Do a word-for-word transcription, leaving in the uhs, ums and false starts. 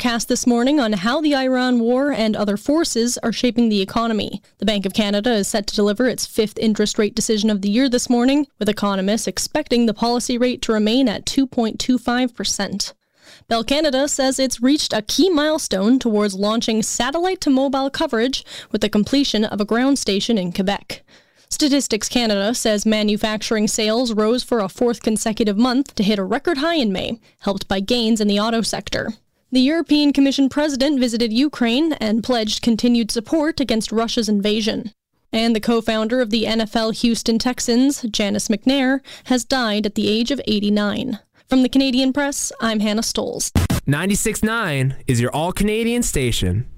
forecast this morning on how the Iran war and other forces are shaping the economy. The Bank of Canada is set to deliver its fifth interest rate decision of the year this morning, with economists expecting the policy rate to remain at two point two five percent. Bell Canada says it's reached a key milestone towards launching satellite-to-mobile coverage with the completion of a ground station in Quebec. Statistics Canada says manufacturing sales rose for a fourth consecutive month to hit a record high in May, helped by gains in the auto sector. The European Commission president visited Ukraine and pledged continued support against Russia's invasion. And the co-founder of the N F L Houston Texans, Janice McNair, has died at the age of eighty-nine. From the Canadian Press, I'm Hannah Stolz. ninety-six point nine is your all-Canadian station.